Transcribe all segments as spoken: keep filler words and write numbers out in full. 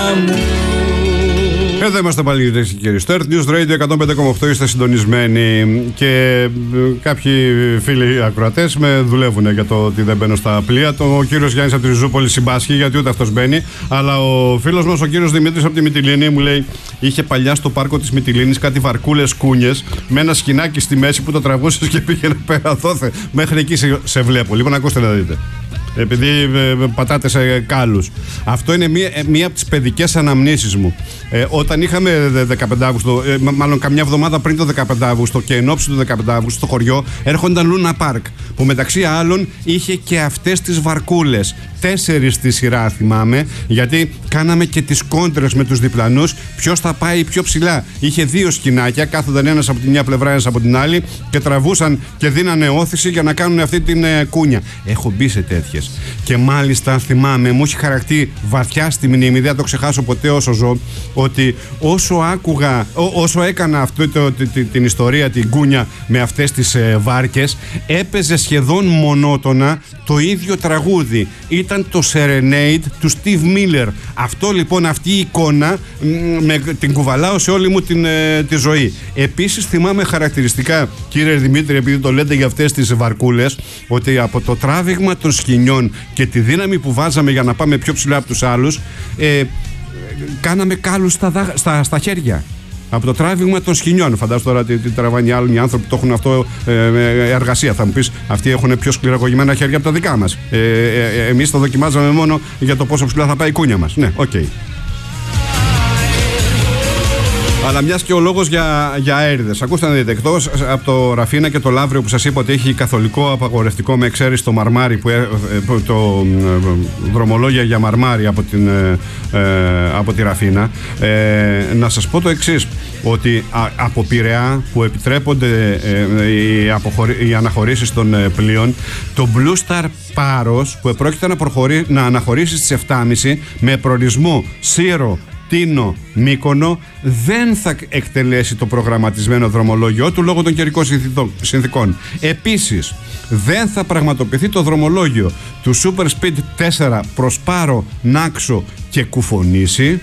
μου. Εδώ είμαστε πάλι, κυρίες και κύριοι. Στο Earth News Radio εκατόν πέντε κόμμα οκτώ είστε συντονισμένοι. Και κάποιοι φίλοι ακροατές με δουλεύουν για το ότι δεν μπαίνω στα πλοία. Ο κύριος Γιάννης από τη Ριζούπολη συμπάσχει, γιατί ούτε αυτός μπαίνει. Αλλά ο φίλος μας, ο κύριος Δημήτρης από τη Μυτιλήνη, μου λέει: είχε παλιά στο πάρκο της Μυτιλήνης κάτι βαρκούλες κούνιες με ένα σκηνάκι στη μέση που το τραβούσες και πήγαινε πέρα. Δόθε. Μέχρι εκεί σε, σε βλέπω. Λοιπόν, ακούστε να δείτε. Επειδή ε, πατάτε σε κάλους. Αυτό είναι μία, μία από τις παιδικές αναμνήσεις μου. Ε, όταν είχαμε δεκαπέντε Αυγούστου, ε, μάλλον καμιά εβδομάδα πριν το δεκαπέντε Αυγούστου και εν ώψη του δεκαπέντε Αυγούστου στο χωριό, έρχονταν Λούνα Πάρκ. Που μεταξύ άλλων είχε και αυτές τις βαρκούλες. Τέσσερις στη σειρά θυμάμαι, γιατί κάναμε και τις κόντρες με τους διπλανούς. Ποιος θα πάει πιο ψηλά. Είχε δύο σκηνάκια, κάθονταν ένας από τη μια πλευρά, ένας από την άλλη και τραβούσαν και δίνανε όθηση για να κάνουν αυτή την ε, κούνια. Έχω μπει σε τέτοιες. Και μάλιστα θυμάμαι, μου έχει χαρακτεί βαθιά στη μνήμη, δεν θα το ξεχάσω ποτέ όσο ζω, ότι όσο άκουγα, ό, όσο έκανα αυτή το, την, την ιστορία, την κούνια με αυτές τις ε, βάρκες, έπαιζε σχεδόν μονότονα το ίδιο τραγούδι. Ήταν το Serenade του Steve Miller. Αυτό λοιπόν, αυτή η εικόνα με, την κουβαλάω σε όλη μου την, ε, τη ζωή. Επίσης θυμάμαι χαρακτηριστικά, κύριε Δημήτρη, επειδή το λέτε για αυτές τις βαρκούλες, ότι από το τράβηγμα των σκηνιών και τη δύναμη που βάζαμε για να πάμε πιο ψηλά από τους άλλους, ε, κάναμε κάλους στα, στα, στα χέρια. Από το τράβηγμα των σκηνιών. Φαντάζομαι τώρα τι, τι τραβάνε οι άλλοι οι άνθρωποι που το έχουν αυτό ε, ε, εργασία. Θα μου πεις, αυτοί έχουν πιο σκληροκογημένα χέρια από τα δικά μας. Ε, ε, ε, εμείς το δοκιμάζαμε μόνο για το πόσο ψηλά θα πάει η κούνια μας. Ναι, οκ. Okay. Αλλά μιας και ο λόγος για, για αέριδες. Ακούστε να δείτε, εκτός από το Ραφίνα και το Λαύριο που σας είπα ότι έχει καθολικό απαγορευτικό με εξαίρεση το Μαρμάρι, που, ε, το ε, δρομολόγια για Μαρμάρι από, την, ε, από τη Ραφίνα, ε, να σας πω το εξής, ότι α, από Πειραιά που επιτρέπονται ε, οι, αποχωρι, οι αναχωρήσεις των ε, πλοίων, το Blue Star Πάros που επρόκειται να, προχωρεί, να αναχωρήσει στις επτά και μισή με προορισμό Σύρο, Τίνο, Μύκονο, δεν θα εκτελέσει το προγραμματισμένο δρομολόγιο του λόγω των καιρικών συνθήκων. Επίσης, δεν θα πραγματοποιηθεί το δρομολόγιο του Super Speed τέσσερα προς Πάρο, Νάξο και Κουφονήσι.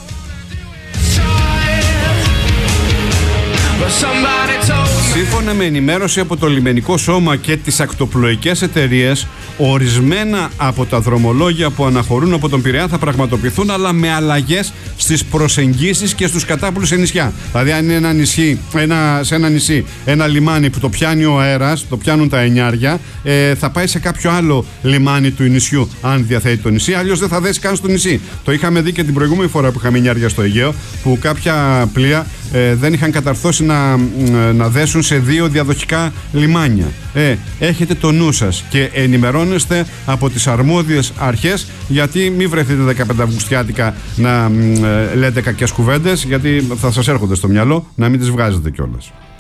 Σύμφωνα με ενημέρωση από το λιμενικό σώμα και τις ακτοπλοϊκές εταιρείες, ορισμένα από τα δρομολόγια που αναχωρούν από τον Πειραιά θα πραγματοποιηθούν, αλλά με αλλαγές στις προσεγγίσεις και στους κατάπλους σε νησιά. Δηλαδή, αν είναι ένα νησί, ένα, σε ένα νησί ένα λιμάνι που το πιάνει ο αέρας, το πιάνουν τα εννιάρια, ε, θα πάει σε κάποιο άλλο λιμάνι του νησιού, αν διαθέτει το νησί. Αλλιώς δεν θα δέσει καν στο νησί. Το είχαμε δει και την προηγούμενη φορά που είχαμε εννιάρια στο Αιγαίο, που κάποια πλοία ε, δεν είχαν καταρθώσει να, να δέσουν σε δύο διαδοχικά λιμάνια. Ε, έχετε το νου σας και ενημερώνεστε από τις αρμόδιες αρχές, γιατί μην βρεθείτε δεκαπέντε Αυγουστιάτικα να ε, λέτε κακές κουβέντες, γιατί θα σας έρχονται στο μυαλό, να μην τις βγάζετε κιόλας.